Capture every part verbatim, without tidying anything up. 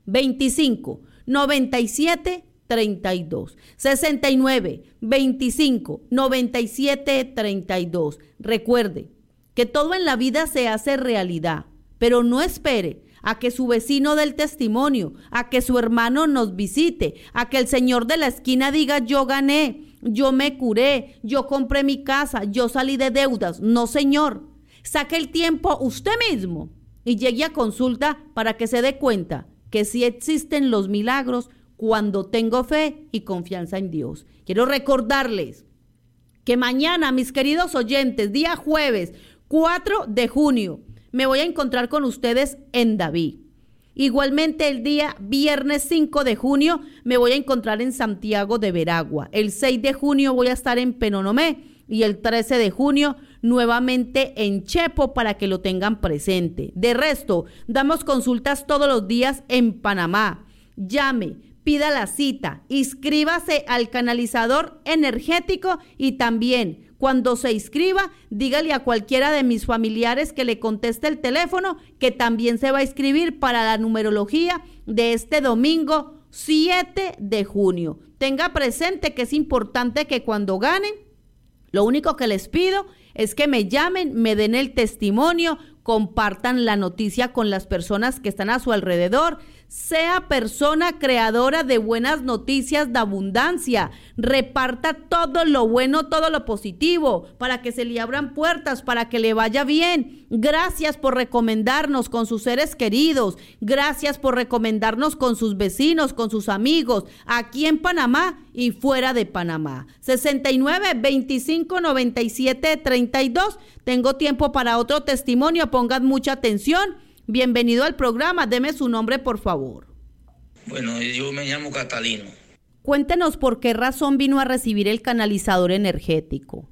veinticinco, noventa y siete, treinta y dos. sesenta y nueve, veinticinco, noventa y siete, treinta y dos. Recuerde que todo en la vida se hace realidad, pero no espere a que su vecino dé el testimonio, a que su hermano nos visite, a que el señor de la esquina diga yo gané, yo me curé, yo compré mi casa, yo salí de deudas. No, señor. Saque el tiempo usted mismo y llegue a consulta para que se dé cuenta que sí existen los milagros cuando tengo fe y confianza en Dios. Quiero recordarles que mañana, mis queridos oyentes, día jueves cuatro de junio, me voy a encontrar con ustedes en David. Igualmente el día viernes cinco de junio me voy a encontrar en Santiago de Veragua. El seis de junio voy a estar en Penonomé y el trece de junio nuevamente en Chepo para que lo tengan presente. De resto, damos consultas todos los días en Panamá. Llame, pida la cita, inscríbase al canalizador energético y también cuando se inscriba, dígale a cualquiera de mis familiares que le conteste el teléfono que también se va a inscribir para la numerología de este domingo siete de junio. Tenga presente que es importante que cuando ganen, lo único que les pido es que me llamen, me den el testimonio, compartan la noticia con las personas que están a su alrededor. Sea persona creadora de buenas noticias de abundancia. Reparta todo lo bueno, todo lo positivo, para que se le abran puertas, para que le vaya bien. Gracias por recomendarnos con sus seres queridos. Gracias por recomendarnos con sus vecinos, con sus amigos, aquí en Panamá y fuera de Panamá. sesenta y nueve, veinticinco, noventa y siete, treinta y dos. Tengo tiempo para otro testimonio. Pongan mucha atención. Bienvenido al programa, deme su nombre por favor. Bueno, yo me llamo Catalino. Cuéntenos por qué razón vino a recibir el canalizador energético.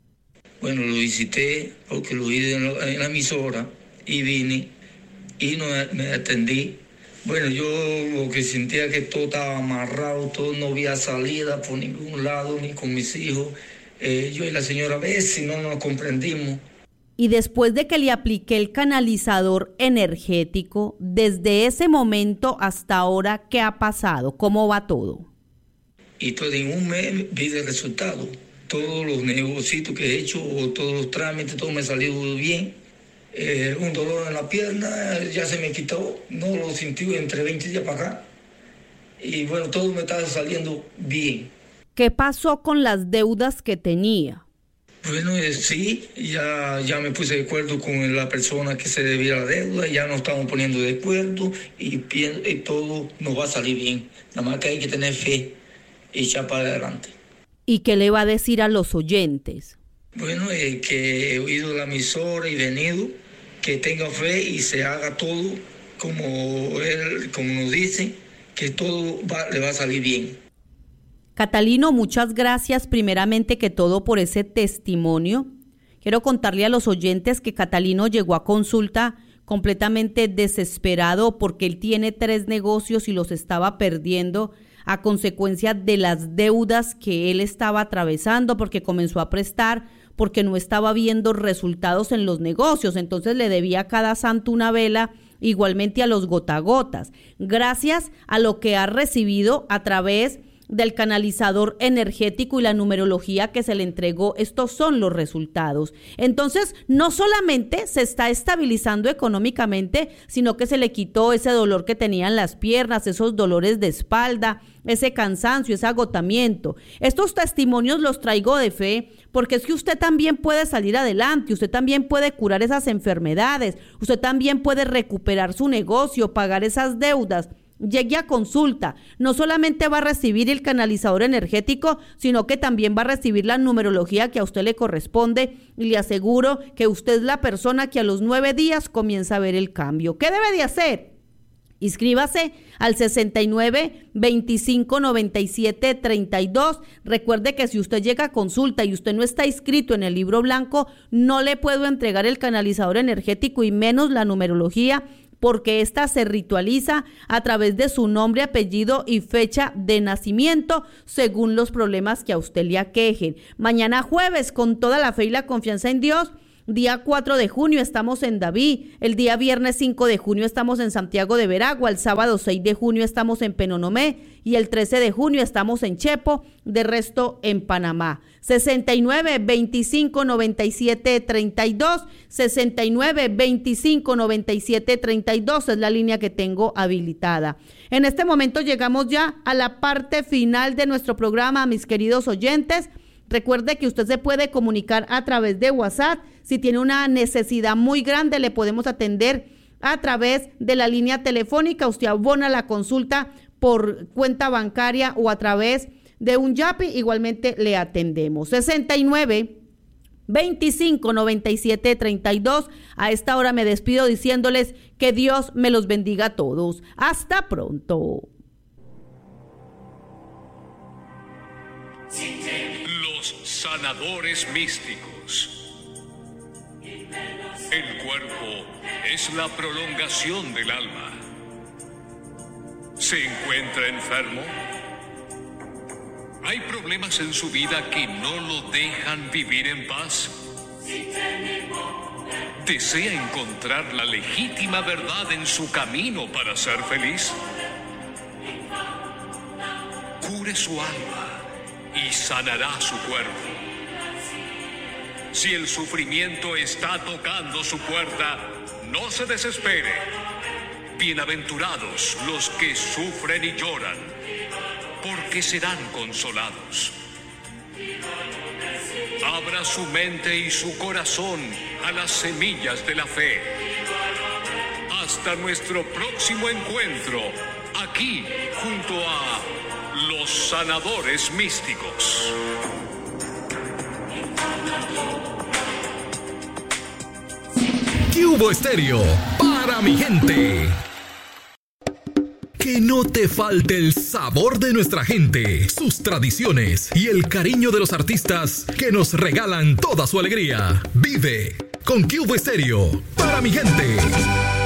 Bueno, lo visité porque lo vi en la, en la emisora y vine y no, me atendí. Bueno, yo lo que sentía que todo estaba amarrado, todo no había salida por ningún lado, ni con mis hijos. Eh, yo y la señora, a ver si no nos comprendimos. Y después de que le apliqué el canalizador energético, desde ese momento hasta ahora, ¿qué ha pasado? ¿Cómo va todo? Y todo en un mes vi el resultado. Todos los negocios que he hecho, todos los trámites, todo me salió bien. Eh, un dolor en la pierna ya se me quitó, no lo sentí entre veinte días para acá. Y bueno, todo me estaba saliendo bien. ¿Qué pasó con las deudas que tenía? Bueno, eh, sí, ya, ya me puse de acuerdo con la persona que se debía la deuda, ya nos estamos poniendo de acuerdo y, y todo nos va a salir bien. Nada más que hay que tener fe y echar para adelante. ¿Y qué le va a decir a los oyentes? Bueno, eh, que he oído la emisora y venido, que tenga fe y se haga todo como él, como nos dice, que todo va, le va a salir bien. Catalino, muchas gracias primeramente que todo por ese testimonio. Quiero contarle a los oyentes que Catalino llegó a consulta completamente desesperado porque él tiene tres negocios y los estaba perdiendo a consecuencia de las deudas que él estaba atravesando, porque comenzó a prestar, porque no estaba viendo resultados en los negocios, entonces le debía a cada santo una vela, igualmente a los gotagotas. Gracias a lo que ha recibido a través del canalizador energético y la numerología que se le entregó, estos son los resultados. Entonces, no solamente se está estabilizando económicamente, sino que se le quitó ese dolor que tenía en las piernas, esos dolores de espalda, ese cansancio, ese agotamiento. Estos testimonios los traigo de fe, porque es que usted también puede salir adelante, usted también puede curar esas enfermedades, usted también puede recuperar su negocio, pagar esas deudas. Llegue a consulta, no solamente va a recibir el canalizador energético, sino que también va a recibir la numerología que a usted le corresponde y le aseguro que usted es la persona que a los nueve días comienza a ver el cambio. ¿Qué debe de hacer? Inscríbase al sesenta y nueve, veinticinco, noventa y siete, treinta y dos. Recuerde que si usted llega a consulta y usted no está inscrito en el libro blanco, no le puedo entregar el canalizador energético y menos la numerología, porque ésta se ritualiza a través de su nombre, apellido y fecha de nacimiento según los problemas que a usted le aquejen. Mañana jueves, con toda la fe y la confianza en Dios, Día cuatro de junio estamos en Daví, el día viernes cinco de junio estamos en Santiago de Veragua, el sábado seis de junio estamos en Penonomé y el trece de junio estamos en Chepo, de resto en Panamá. sesenta y nueve, veinticinco, noventa y siete, treinta y dos, sesenta y nueve, veinticinco, noventa y siete, treinta y dos es la línea que tengo habilitada. En este momento llegamos ya a la parte final de nuestro programa, mis queridos oyentes. Recuerde que usted se puede comunicar a través de WhatsApp. Si tiene una necesidad muy grande, le podemos atender a través de la línea telefónica. Usted abona la consulta por cuenta bancaria o a través de un Yapi. Igualmente le atendemos. sesenta y nueve, veinticinco, noventa y siete, treinta y dos. A esta hora me despido diciéndoles que Dios me los bendiga a todos. Hasta pronto. Los sanadores místicos. El cuerpo es la prolongación del alma. ¿Se encuentra enfermo? ¿Hay problemas en su vida que no lo dejan vivir en paz? ¿Desea encontrar la legítima verdad en su camino para ser feliz? Cure su alma y sanará su cuerpo. Si el sufrimiento está tocando su puerta, no se desespere. Bienaventurados los que sufren y lloran, porque serán consolados. Abra su mente y su corazón a las semillas de la fe. Hasta nuestro próximo encuentro, aquí junto a los sanadores místicos. ¿Qué hubo, Estéreo? Para mi gente. Que no te falte el sabor de nuestra gente, sus tradiciones y el cariño de los artistas que nos regalan toda su alegría. Vive con Q V Estéreo. Para mi gente.